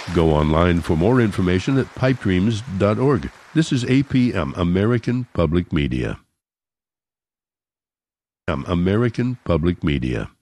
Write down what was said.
Go online for more information at pipedreams.org. This is APM, American Public Media. American Public Media.